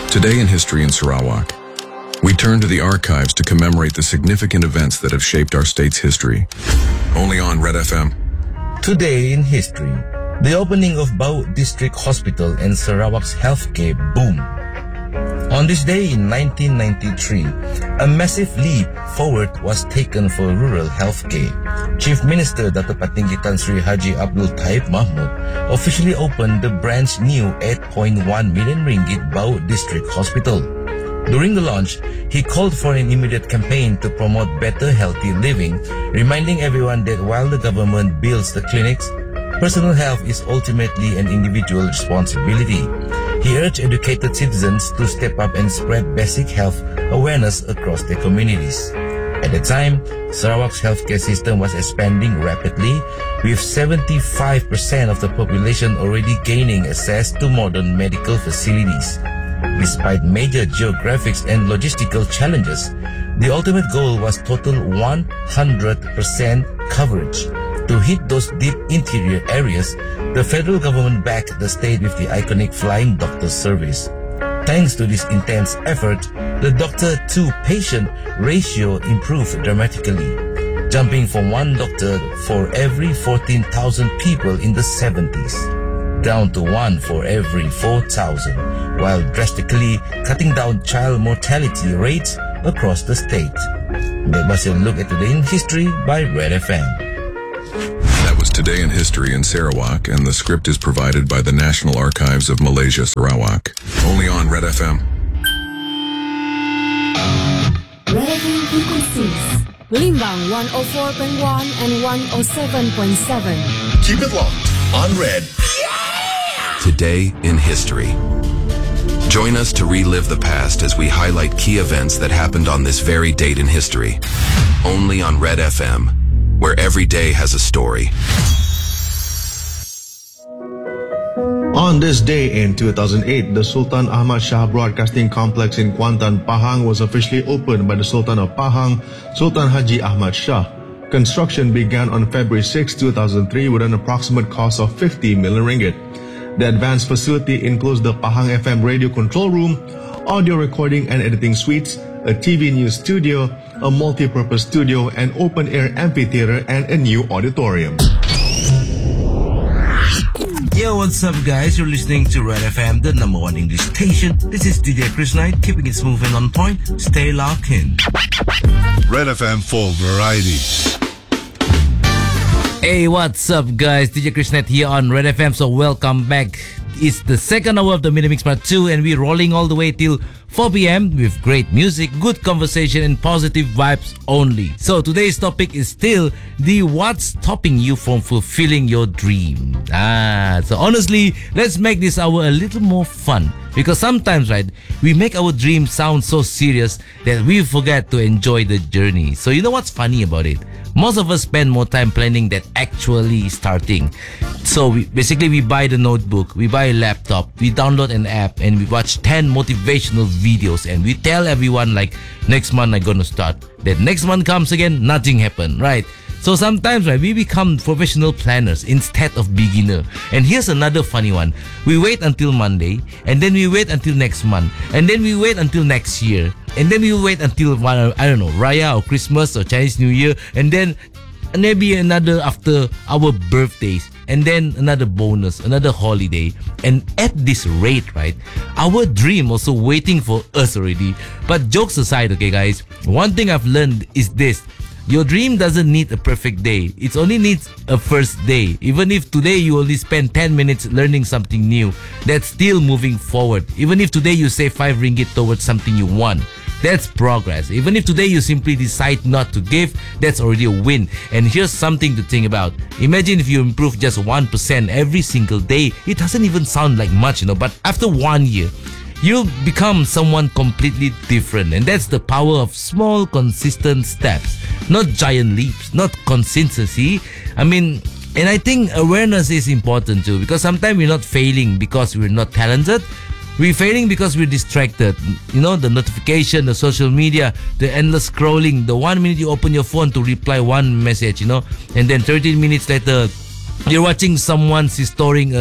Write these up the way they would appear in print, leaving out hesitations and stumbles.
Today in History in Sarawak, we turn to the archives to commemorate the significant events that have shaped our state's history. Only on Red FM. Today in History, the opening of Bau District Hospital and Sarawak's healthcare boom. On this day in 1993, a massive leap forward was taken for rural healthcare. Chief Minister Dato' Patinggi Tan Sri Haji Abdul Taib Mahmud officially opened the brand new 8.1 million ringgit Bau District Hospital. During the launch, he called for an immediate campaign to promote better healthy living, reminding everyone that while the government builds the clinics, personal health is ultimately an individual responsibility. He urged educated citizens to step up and spread basic health awareness across their communities. At the time, Sarawak's healthcare system was expanding rapidly, with 75% of the population already gaining access to modern medical facilities. Despite major geographic and logistical challenges, the ultimate goal was total 100% coverage. To hit those deep interior areas, the federal government backed the state with the iconic Flying Doctor Service. Thanks to this intense effort, the doctor-to-patient ratio improved dramatically, jumping from one doctor for every 14,000 people in the 70s, down to one for every 4,000, while drastically cutting down child mortality rates across the state. That was a look at Today in History by Red FM. That was Today in History in Sarawak, and the script is provided by the National Archives of Malaysia, Sarawak. Only on Red FM. Red FM frequencies. Limbang 104.1 and 107.7. Keep it locked on Red. Today in History. Join us to relive the past as we highlight key events that happened on this very date in history. Only on Red FM, where every day has a story. On this day in 2008, the Sultan Ahmad Shah Broadcasting Complex in Kuantan, Pahang was officially opened by the Sultan of Pahang, Sultan Haji Ahmad Shah. Construction began on February 6, 2003 with an approximate cost of 50 million ringgit. The advanced facility includes the Pahang FM radio control room, audio recording and editing suites, a TV news studio, a multi-purpose studio, an open-air amphitheater, and a new auditorium. Yo, what's up guys? You're listening to Red FM, the number one English station. This is DJ Chris Knight, keeping it smooth and on point. Stay locked in. Red FM full variety. Hey, what's up guys? DJ Chris Knight here on Red FM, so welcome back. It's the second hour of the Mini Mix Part 2 and we're rolling all the way till 4 p.m. with great music, good conversation and positive vibes only. So today's topic is still the what's stopping you from fulfilling your dream. So honestly, let's make this hour a little more fun. Because sometimes, right, we make our dreams sound so serious that we forget to enjoy the journey. So you know what's funny about it? Most of us spend more time planning than actually starting. So we buy the notebook, we buy a laptop, we download an app and we watch 10 motivational videos and we tell everyone like, next month I'm gonna start. Then next month comes again, nothing happened, right? So sometimes, right, we become professional planners instead of beginner. And here's another funny one. We wait until Monday, and then we wait until next month, and then we wait until next year, and then we wait until, I don't know, Raya or Christmas or Chinese New Year, and then maybe another after our birthdays, and then another bonus, another holiday. And at this rate, right, our dream also waiting for us already. But jokes aside, okay guys, one thing I've learned is this. Your dream doesn't need a perfect day. It only needs a first day. Even if today you only spend 10 minutes learning something new, that's still moving forward. Even if today you save 5 ringgit towards something you want, that's progress. Even if today you simply decide not to give, that's already a win. And here's something to think about. Imagine if you improve just 1% every single day. It doesn't even sound like much, but after 1 year, you'll become someone completely different. And that's the power of small, consistent steps. Not giant leaps, not consistency. And I think awareness is important too, because sometimes we're not failing because we're not talented. We're failing because we're distracted. The notification, the social media, the endless scrolling, the 1 minute you open your phone to reply one message, and then 13 minutes later, you're watching someone storing a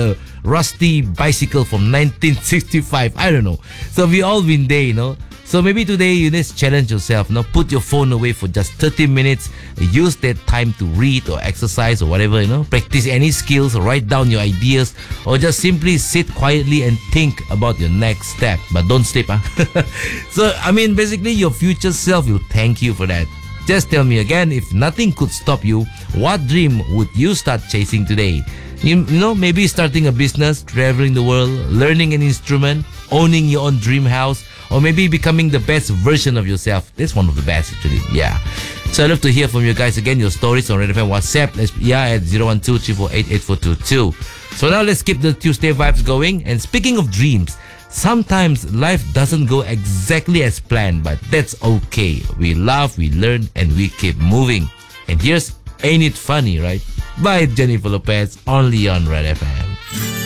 rusty bicycle from 1965. I don't know. So we all been there, you know. So maybe today you just challenge yourself. Put your phone away for just 30 minutes. Use that time to read or exercise or whatever, Practice any skills, or write down your ideas, or just simply sit quietly and think about your next step. But don't sleep, So, basically your future self will thank you for that. Just tell me again, if nothing could stop you, what dream would you start chasing today? Maybe starting a business, traveling the world, learning an instrument, owning your own dream house, or maybe becoming the best version of yourself. That's one of the best, actually. Yeah. So I'd love to hear from you guys again, your stories on Red FM WhatsApp. At 012-348-8422. So now let's keep the Tuesday vibes going. And speaking of dreams, sometimes life doesn't go exactly as planned, but that's okay. We laugh, we learn, and we keep moving. And here's Ain't It Funny, right? By Jennifer Lopez, only on Red FM.